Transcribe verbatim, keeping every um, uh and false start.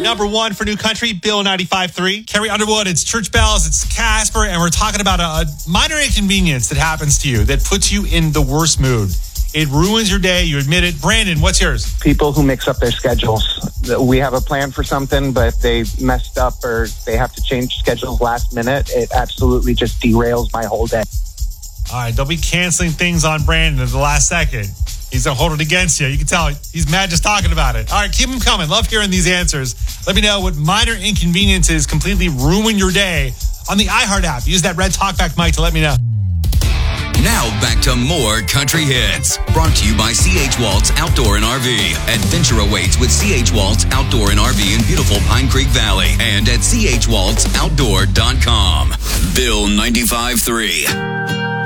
number one for New Country, Bill ninety-five three. Carrie Underwood, it's Church Bells, it's Casper, and we're talking about a minor inconvenience that happens to you that puts you in the worst mood. It ruins your day, you admit it. Brandon, what's yours? People who mix up their schedules. We have a plan for something, but they messed up or they have to change schedules last minute. It absolutely just derails my whole day. All right, don't be canceling things on Brandon at the last second. He's going to hold it against you. You can tell he's mad just talking about it. All right, keep them coming. Love hearing these answers. Let me know what minor inconveniences completely ruin your day on the iHeart app. Use that red talkback mic to let me know. Now back to more country hits. Brought to you by C H. Waltz Outdoor and R V. Adventure awaits with C H. Waltz Outdoor and R V in beautiful Pine Creek Valley and at c h waltz outdoor dot com. Bill ninety-five three.